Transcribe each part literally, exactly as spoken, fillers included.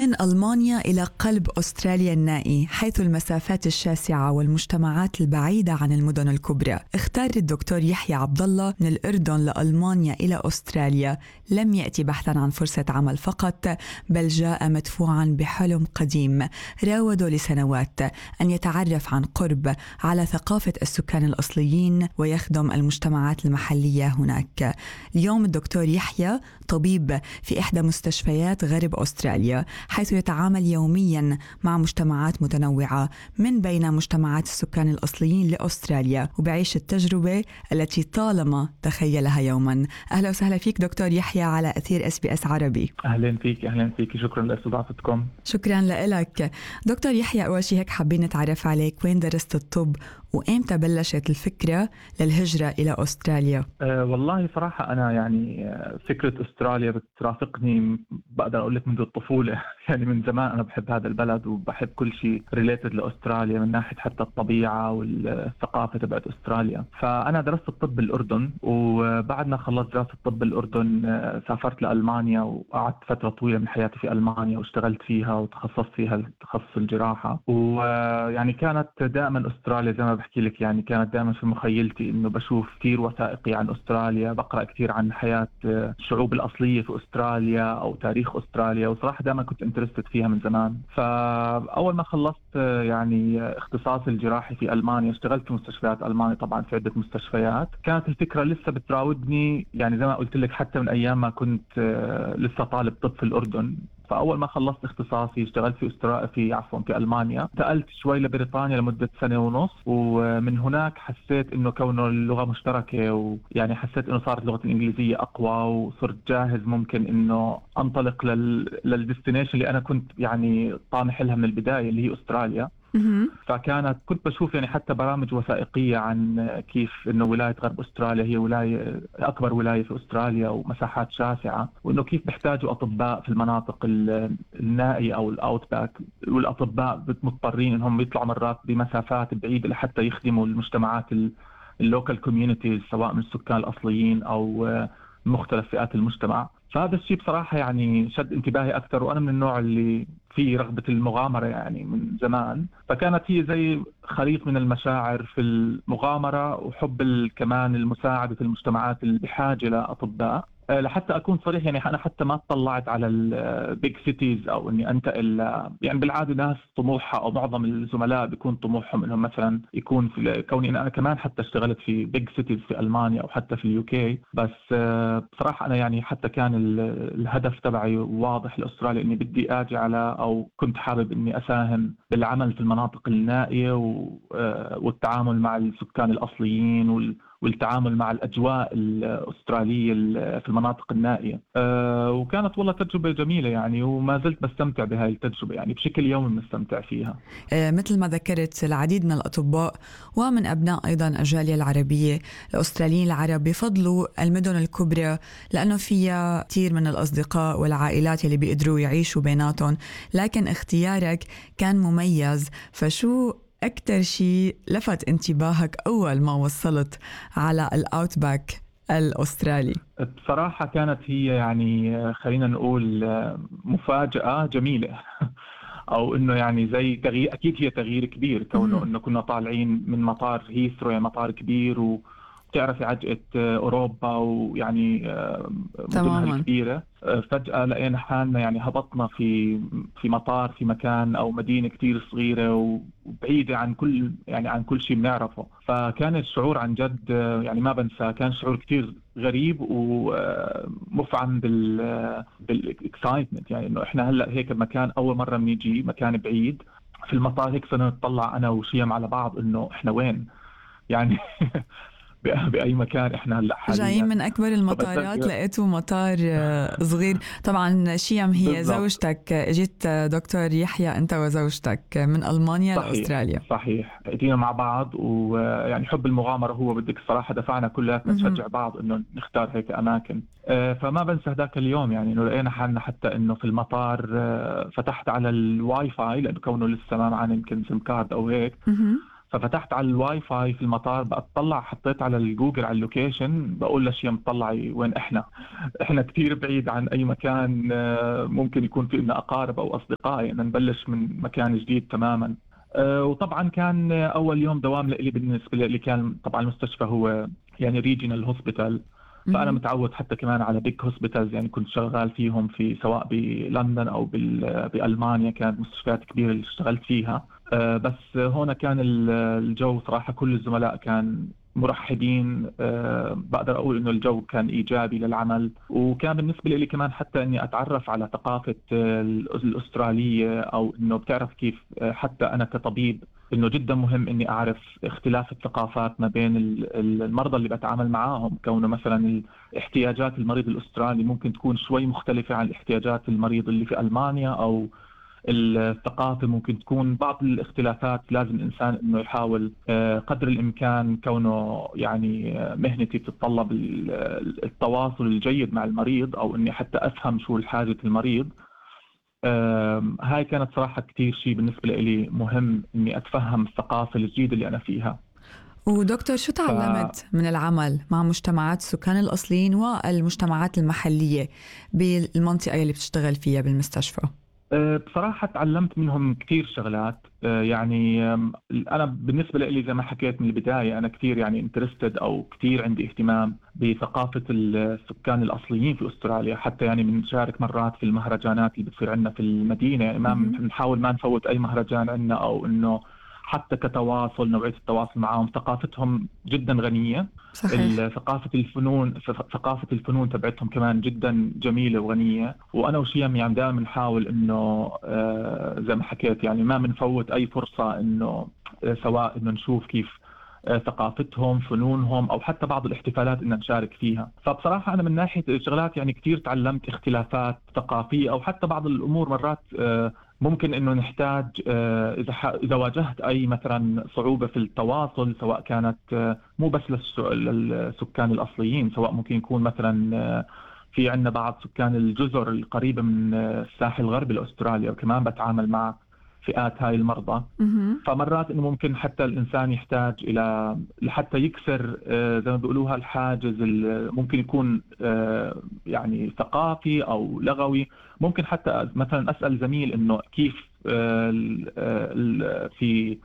من ألمانيا إلى قلب أستراليا النائي، حيث المسافات الشاسعة والمجتمعات البعيدة عن المدن الكبرى. اختار الدكتور يحيى عبد الله من الأردن لألمانيا إلى أستراليا. لم يأتي بحثا عن فرصة عمل فقط، بل جاء مدفوعا بحلم قديم راوده لسنوات أن يتعرف عن قرب على ثقافة السكان الأصليين ويخدم المجتمعات المحلية هناك. اليوم الدكتور يحيى طبيب في إحدى مستشفيات غرب أستراليا، حيث يتعامل يوميا مع مجتمعات متنوعة من بين مجتمعات السكان الأصليين لأستراليا، وبعيش التجربة التي طالما تخيلها يوما. أهلا وسهلا فيك دكتور يحيى على أثير اس بي اس عربي. أهلا فيك أهلا فيك شكرا لاستضافتكم. شكرا لك دكتور يحيى. أول شيء هيك حابين نتعرف عليك، وين درست الطب وإمتى بلشت الفكرة للهجرة إلى أستراليا؟ أه والله صراحة أنا يعني فكرة أستراليا بترافقني بقدر أقول لك منذ الطفولة. يعني من زمان أنا بحب هذا البلد وبحب كل شيء ريليتد لأستراليا من ناحية حتى الطبيعة والثقافة تبعت أستراليا. فأنا درست الطب بالأردن، وبعد ما خلصت دراسة الطب بالأردن سافرت لألمانيا وقعدت فترة طويلة من حياتي في ألمانيا واشتغلت فيها وتخصصت فيها تخصص الجراحة. ويعني كانت دائما أستراليا زي ما بحكي لك، يعني كانت دائما في مخيلتي إنه بشوف كثير وثائقي عن أستراليا، بقرأ كثير عن حياة الشعوب الأصلية في أستراليا أو تاريخ أستراليا، وصراحة دائما كنت انترستد فيها من زمان. فأول ما خلصت يعني اختصاصي الجراحي في ألمانيا اشتغلت في مستشفيات ألمانيا، طبعا في عدة مستشفيات. كانت الفكرة لسه بتراودني يعني زي ما قلت لك حتى من أيام ما كنت لسه طالب طب في الأردن. فأول ما خلصت اختصاصي اشتغلت في أسترا في عفوا في ألمانيا، انتقلت شوي لبريطانيا لمدة سنة ونص، ومن هناك حسيت إنه كونه اللغة مشتركة، ويعني حسيت إنه صارت اللغة الإنجليزية أقوى وصرت جاهز ممكن إنه أنطلق لل للديستنيشن اللي أنا كنت يعني طامح لها من البداية اللي هي أستراليا. فكانت كنت بشوف يعني حتى برامج وثائقية عن كيف إنه ولاية غرب أستراليا هي ولاية أكبر ولاية في أستراليا ومساحات شاسعة، وإنه كيف بيحتاجوا أطباء في المناطق النائية أو الأوتباك، والأطباء مضطرين إنهم يطلعوا مرات بمسافات بعيدة لحتى يخدموا المجتمعات اللوكال كوميونيتيز سواء من السكان الأصليين أو مختلف فئات المجتمع. فهذا الشيء بصراحة يعني شد انتباهي أكثر، وأنا من النوع اللي فيه رغبة المغامرة يعني من زمان. فكانت هي زي خليط من المشاعر في المغامرة وحب كمان المساعدة في المجتمعات اللي بحاجة لأطباء. لحتى أكون صريح يعني أنا حتى ما اطلعت على البيج سيتيز أو إني أنتقل، يعني بالعادة ناس طموحها أو معظم الزملاء بيكون طموحهم إنهم مثلا يكون في كوني أنا كمان حتى اشتغلت في بيج سيتيز في ألمانيا أو حتى في اليوكي. بس بصراحة أنا يعني حتى كان الهدف تبعي واضح لأستراليا إني بدي أجي على أو كنت حابب إني أساهم بالعمل في المناطق النائية والتعامل مع السكان الأصليين وال والتعامل مع الأجواء الأسترالية في المناطق النائية. أه وكانت والله تجربة جميلة يعني، وما زلت بستمتع بهاي التجربة يعني بشكل يومي بستمتع فيها. أه مثل ما ذكرت العديد من الأطباء ومن أبناء أيضا الجالية العربية الأستراليين العرب بفضلوا المدن الكبرى لأنه فيها كثير من الأصدقاء والعائلات اللي بيقدروا يعيشوا بيناتهم، لكن اختيارك كان مميز. فشو أكتر شيء لفت انتباهك أول ما وصلت على الأوتباك الأسترالي؟ بصراحة كانت هي يعني خلينا نقول مفاجأة جميلة أو إنه يعني زي تغيير، أكيد هي تغيير كبير كونه إنه كنا طالعين من مطار هيثرو يعني مطار كبير و تعرفي عجقة أوروبا ويعني مدنها الكبيرة، فجأة لقينا حالنا يعني هبطنا في في مطار في مكان أو مدينة كتير صغيرة وبعيدة عن كل يعني عن كل شيء بنعرفه. فكان الشعور عن جد يعني ما بنسى، كان شعور كتير غريب ومفعم بال بالإكسايتمنت، يعني إنه إحنا هلأ هيك مكان أول مرة بنيجي مكان بعيد في المطار، هيك صرنا نطلع أنا وشيم على بعض إنه إحنا وين يعني بأي مكان إحنا هلأ حاليا. جايين من أكبر المطارات لقيتوا مطار صغير. طبعا شيم هي بالضبط. زوجتك، جيت دكتور يحيى أنت وزوجتك من ألمانيا صحيح. لأستراليا. صحيح جينا مع بعض، ويعني حب المغامرة هو بدك الصراحة دفعنا كلياتنا نشجع بعض إنه نختار هيك أماكن. فما بنسى هذاك اليوم يعني إنه لقينا حالنا حتى إنه في المطار فتحت على الواي فاي لأنه كونه لسه ما معنا يمكن سيم كارد أو هيك، ففتحت على الواي فاي في المطار، بطلع حطيت على الجوجل على اللوكيشن، بقول لشيء مطلعي وين احنا احنا كثير بعيد عن اي مكان آه، ممكن يكون في لنا اقارب او اصدقاء، يعني نبلش من مكان جديد تماما. آه، وطبعا كان اول يوم دوام لي بالنسبه لي كان طبعا المستشفى هو يعني ريجيونال هوسبيتال، فانا مهم. متعود حتى كمان على بيج هوسبيتالز، يعني كنت شغال فيهم في سواء بلندن او بال- بالمانيا، كانت مستشفيات كبيره اللي اشتغلت فيها. آه، بس هنا كان ال- الجو صراحه كل الزملاء كان مرحبين. أه بقدر أقول إنه الجو كان إيجابي للعمل، وكان بالنسبة لي كمان حتى إني أتعرف على ثقافة آه، الأسترالية، أو إنه بتعرف كيف آه، حتى أنا كطبيب إنه جدا مهم إني أعرف اختلاف الثقافات ما بين ال- ال- المرضى اللي بتعامل معاهم، كونه مثلا احتياجات المريض الأسترالي ممكن تكون شوي مختلفة عن احتياجات المريض اللي في ألمانيا، أو الثقافة ممكن تكون بعض الاختلافات. لازم الإنسان إنه يحاول آه، قدر الإمكان، كونه يعني آه، مهنتي تتطلب ال- التواصل الجيد مع المريض، أو إني حتى أفهم شو الحاجة المريض. آم، هاي كانت صراحة كتير شيء بالنسبة لي مهم، إني أتفهم الثقافة الجديدة اللي أنا فيها. ودكتور، شو ف تعلمت من العمل مع مجتمعات السكان الأصليين والمجتمعات المحلية بالمنطقة اللي بتشتغل فيها بالمستشفى؟ أه، بصراحة تعلمت منهم كثير شغلات. أه، يعني أم، أنا بالنسبة لي زي ما حكيت من البداية، أنا كثير يعني انترستد أو كثير عندي اهتمام بثقافة السكان الأصليين في أستراليا. حتى يعني بنشارك مرات في المهرجانات اللي بتصير عندنا في المدينة، يعني ما مهم. بنحاول ما نفوت أي مهرجان عندنا، أو إنه حتى كتواصل نوعية التواصل معهم. ثقافتهم جدا غنية. صحيح. ال- ثقافة الفنون ثقافة الفنون تبعتهم كمان جدا جميلة وغنية. وأنا وشيم يعني دائما نحاول إنه آه، زي ما حكيت يعني ما بنفوت أي فرصة إنه آه، سواء إنه نشوف كيف آه، ثقافتهم، فنونهم، أو حتى بعض الاحتفالات إن نشارك فيها. فبصراحة أنا من ناحية الشغلات يعني كثير تعلمت اختلافات ثقافية، أو حتى بعض الأمور مرات آه، ممكن انه نحتاج آه، اذا ح- اذا واجهت اي مثلا صعوبه في التواصل، سواء كانت آه، مو بس للس- للسكان الاصليين، سواء ممكن يكون مثلا آه، في عندنا بعض سكان الجزر القريبه من آه، الساحل الغربي لاستراليا، وكمان بتعامل مع فئات هاي المرضى. مهم. فمرات انه ممكن حتى الانسان يحتاج الى لحتى يكسر آه، زي ما بيقولوها الحاجز اللي ممكن يكون آه، يعني ثقافي او لغوي. ممكن حتى مثلا اسال زميل انه كيف آه، ال- آه، ال- في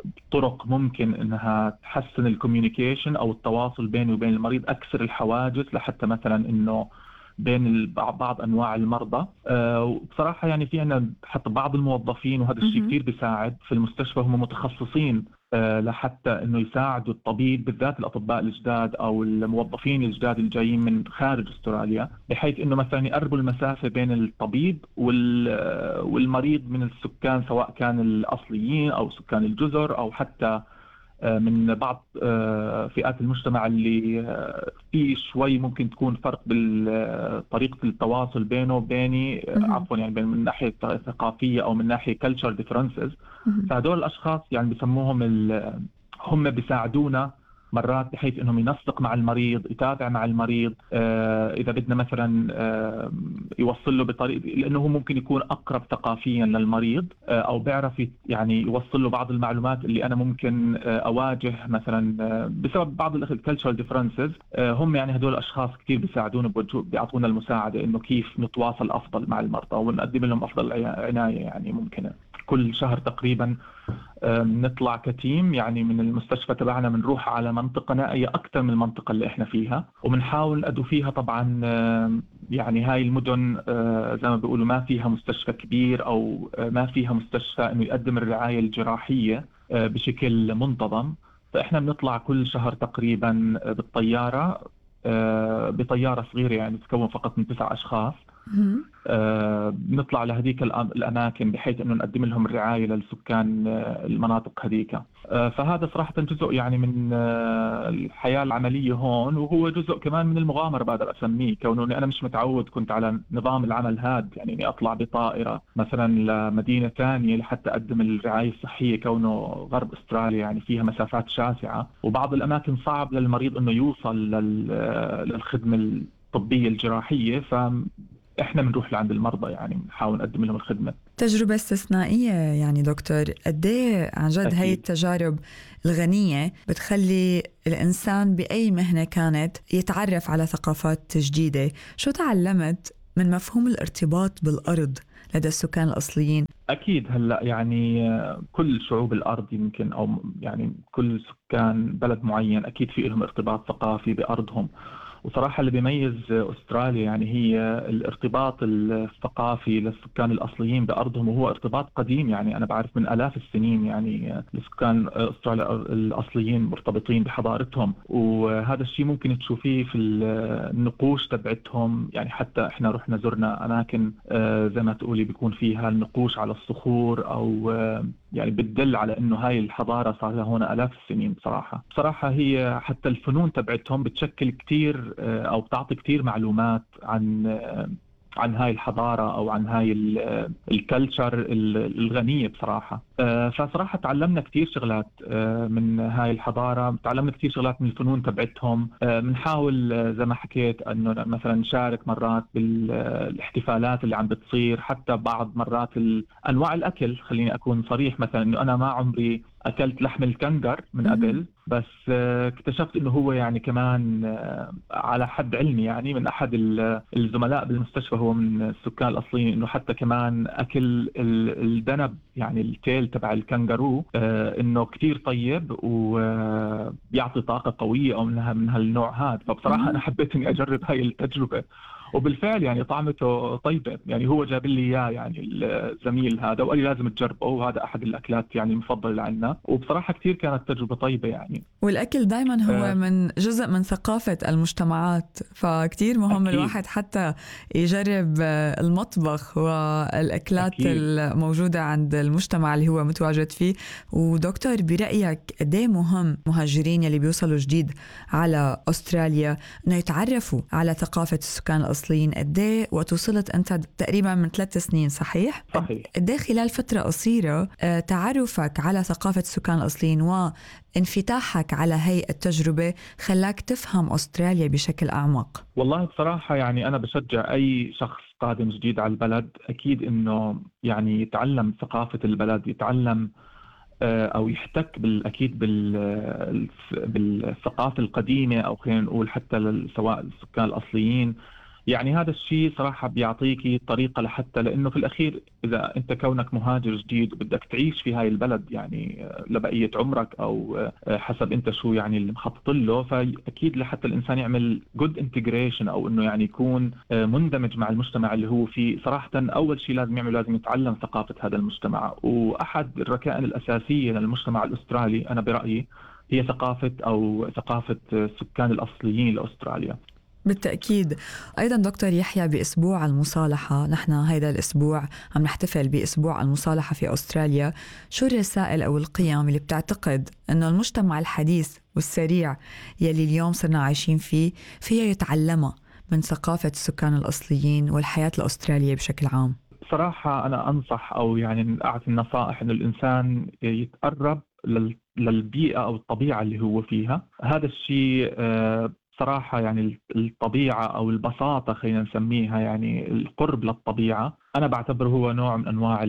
طرق ممكن انها تحسن الكوميونيكيشن او التواصل بيني وبين المريض، اكسر الحواجز لحتى مثلا انه بين البع- بعض انواع المرضى. آه، وبصراحه يعني في عندنا حتى بعض الموظفين، وهذا الشيء مهم. كثير بيساعد في المستشفى، هم متخصصين آه، لحتى انه يساعدوا الطبيب، بالذات الاطباء الجداد او الموظفين الجداد اللي جايين من خارج استراليا، بحيث انه مثلا يقربوا المسافه بين الطبيب وال- آه، والمريض من السكان، سواء كان الاصليين او سكان الجزر، او حتى آه، من بعض آه، فئات المجتمع اللي آه، في شوي ممكن تكون فرق بطريقة التواصل بينه وبيني، آه، مهم. عفوا يعني بين من ناحية ثقافية أو من ناحية cultural differences. مهم. فهدول الأشخاص يعني بسموهم ال- هم بيساعدونا مرات، بحيث انهم ينسق مع المريض، يتابع مع المريض آه، اذا بدنا مثلا آه، يوصل له بطريقه، لانه هو ممكن يكون اقرب ثقافيا للمريض، آه، او بيعرف يت- يعني يوصل له بعض المعلومات اللي انا ممكن آه، اواجه مثلا آه، بسبب بعض الكالتشرال ديفرنسز. هم يعني هدول الاشخاص كثير بيساعدونا، بوجهوا- بيعطونا المساعده انه كيف نتواصل افضل مع المرضى ونقدم لهم افضل عنا- عنايه يعني ممكنه. كل شهر تقريبا نطلع كتيم يعني من المستشفى تبعنا، بنروح على منطقة نائية أكثر من المنطقة اللي إحنا فيها، وبنحاول نأدوا فيها. طبعا آه، يعني هاي المدن آه، زي ما بيقولوا ما فيها مستشفى كبير، أو آه، ما فيها مستشفى إنه يقدم الرعاية الجراحية آه، بشكل منتظم. فإحنا بنطلع كل شهر تقريبا آه، بالطيارة، آه، بطيارة صغيرة يعني تتكون فقط من تسع أشخاص. مهم. آه، بنطلع لهذيك الأم- الأماكن بحيث أنه نقدم لهم الرعاية للسكان آه، المناطق هذيك. آه، فهذا صراحة جزء يعني من آه، الحياة العملية هون، وهو جزء كمان من المغامرة بقدر أسميه، كونه أنا مش متعود كنت على نظام العمل هذا، يعني إني أطلع بطائرة مثلا لمدينة ثانية لحتى أقدم الرعاية الصحية، كونه غرب أستراليا يعني فيها مسافات شاسعة، وبعض الأماكن صعب للمريض أنه يوصل لل- آه، للخدمة الطبية الجراحية. ف احنا بنروح لعند المرضى، يعني بنحاول نقدم لهم الخدمه. تجربة استثنائية يعني دكتور. قديه عن جد هاي التجارب الغنية بتخلي الإنسان بأي مهنة كانت يتعرف على ثقافات جديدة. شو تعلمت من مفهوم الارتباط بالأرض لدى السكان الأصليين؟ أكيد هلأ يعني كل شعوب الأرض يمكن أو يعني كل سكان بلد معين أكيد في لهم ارتباط ثقافي بأرضهم. وصراحة اللي بيميز أستراليا يعني هي الارتباط الثقافي للسكان الأصليين بأرضهم، وهو ارتباط قديم. يعني أنا بعرف من آلاف السنين يعني السكان أستراليا الأصليين مرتبطين بحضارتهم، وهذا الشيء ممكن تشوفيه في النقوش تبعتهم. يعني حتى إحنا رحنا زرنا أماكن زي ما تقولي بيكون فيها النقوش على الصخور، أو يعني بتدل على إنه هاي الحضارة صار لها هون آلاف السنين. بصراحة بصراحة هي حتى الفنون تبعتهم بتشكل كتير أو بتعطي كتير معلومات عن عن هاي الحضارة أو عن هاي الكالتشر الغنية بصراحة. فصراحة تعلمنا كتير شغلات من هاي الحضارة، تعلمنا كتير شغلات من الفنون تبعتهم. بنحاول زي ما حكيت أنه مثلا نشارك مرات بالاحتفالات اللي عم بتصير، حتى بعض مرات أنواع الأكل. خليني أكون صريح، مثلا أنه أنا ما عمري أكلت لحم الكنغر من قبل، بس اكتشفت أنه هو يعني كمان على حد علمي يعني من أحد الزملاء بالمستشفى هو من السكان الأصليين، أنه حتى كمان أكل الذنب يعني التيل تبع الكنغرو أنه كتير طيب وبيعطي طاقة قوية أو منها من هالنوع هذا. فبصراحة أنا حبيت أني أجرب هاي التجربة، وبالفعل يعني طعمته طيبة. يعني هو جاب لي إياه يعني الزميل هذا وقال لي لازم تجربه، وهذا أحد الأكلات يعني المفضلة عندنا، وبصراحة كتير كانت تجربة طيبة يعني. والأكل دايما هو آه من جزء من ثقافة المجتمعات، فكتير مهم أكيد. الواحد حتى يجرب المطبخ والأكلات أكيد. الموجودة عند المجتمع اللي هو متواجد فيه. ودكتور برأيك قديه مهم مهاجرين يلي بيوصلوا جديد على أستراليا أنه يتعرفوا على ثقافة السكان الأصليين؟ قديه وتوصلت أنت تقريبا من ثلاث سنين صحيح؟ صحيح. قديه خلال فترة قصيرة تعرفك على ثقافة السكان الأصليين وانفتاحك على هاي التجربة خلاك تفهم أستراليا بشكل أعمق؟ والله بصراحة يعني أنا بشجع أي شخص قادم جديد على البلد أكيد إنه يعني يتعلم ثقافة البلد، يتعلم أو يحتك بالأكيد بالثقافة القديمة، أو خلينا نقول حتى سواء السكان الأصليين. يعني هذا الشيء صراحة بيعطيكي طريقة لحتى، لأنه في الأخير إذا أنت كونك مهاجر جديد وبدك تعيش في هاي البلد يعني لبقية عمرك أو حسب أنت شو يعني اللي مخطط له، فأكيد لحتى الإنسان يعمل good integration أو إنه يعني يكون مندمج مع المجتمع اللي هو فيه. صراحة أول شيء لازم يعمل لازم يتعلم ثقافة هذا المجتمع، وأحد الركائن الأساسية للمجتمع الأسترالي أنا برأيي هي ثقافة أو ثقافة السكان الأصليين لأستراليا. بالتأكيد. أيضا دكتور يحيى، بأسبوع المصالحة، نحن هيدا الأسبوع عم نحتفل بأسبوع المصالحة في أستراليا. شو الرسائل أو القيم اللي بتعتقد أنه المجتمع الحديث والسريع يلي اليوم صرنا عايشين فيه فيها يتعلمها من ثقافة السكان الأصليين والحياة الأسترالية بشكل عام؟ صراحة أنا أنصح أو يعني أعطي النصائح أن الإنسان يتقرب للبيئة أو الطبيعة اللي هو فيها. هذا الشيء صراحة يعني الطبيعة أو البساطة خلينا نسميها، يعني القرب للطبيعة، أنا بعتبره هو نوع من أنواع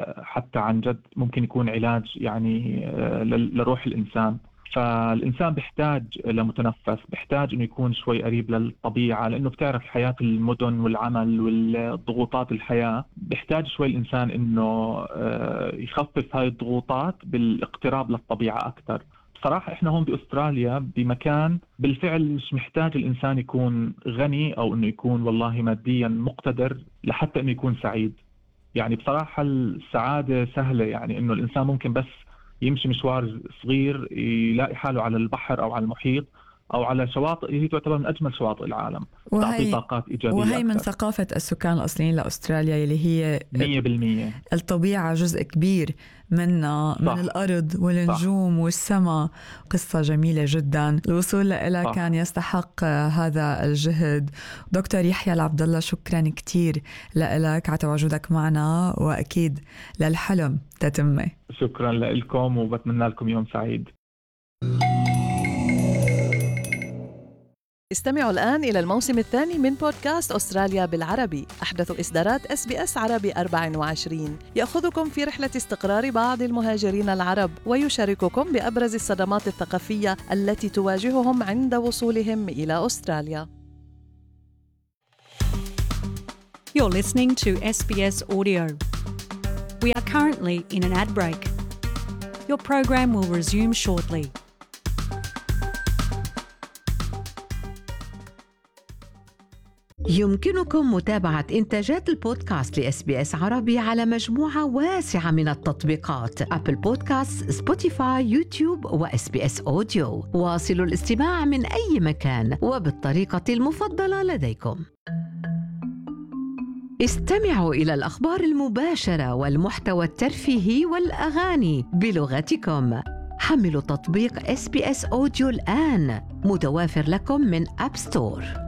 حتى عن جد ممكن يكون علاج يعني لروح الإنسان. فالإنسان بيحتاج لمتنفس، بيحتاج إنه يكون شوي قريب للطبيعة، لأنه بتعرف حياة المدن والعمل والضغوطات الحياة، بيحتاج شوي الإنسان إنه يخفف هاي الضغوطات بالاقتراب للطبيعة أكثر. صراحة إحنا هون بأستراليا بمكان بالفعل مش محتاج الإنسان يكون غني أو إنه يكون والله ماديا مقتدر لحتى إنه يكون سعيد. يعني بصراحة السعادة سهلة، يعني إنه الإنسان ممكن بس يمشي مشوار صغير يلاقي حاله على البحر أو على المحيط أو على شواطئ هي تعتبر من أجمل شواطئ العالم، تعطي طاقات إيجابية. وهي من أكثر. ثقافة السكان الأصليين لأستراليا اللي هي مية بالمية الطبيعة جزء كبير منا، من الأرض والنجوم صح. والسماء. قصة جميلة جدا، الوصول لها كان يستحق هذا الجهد. دكتور يحيى العبدالله، شكرا كتير لك على تواجدك معنا، وأكيد للحلم تتمه. شكرا لكم وبتمنى لكم يوم سعيد. استمعوا الآن إلى الموسم الثاني من بودكاست أستراليا بالعربي، أحدث إصدارات إس بي إس عربي أربعة وعشرين، يأخذكم في رحلة استقرار بعض المهاجرين العرب ويشارككم بأبرز الصدمات الثقافية التي تواجههم عند وصولهم إلى أستراليا. You're listening to S B S Audio. We are currently in an ad break. Your program will resume shortly. يمكنكم متابعة إنتاجات البودكاست لإس بي إس عربي على مجموعة واسعة من التطبيقات: أبل بودكاست، سبوتيفاي، يوتيوب وإس بي إس أوديو. واصلوا الاستماع من أي مكان وبالطريقة المفضلة لديكم. استمعوا إلى الأخبار المباشرة والمحتوى الترفيهي والأغاني بلغتكم. حملوا تطبيق إس بي إس أوديو الآن، متوافر لكم من أب ستور.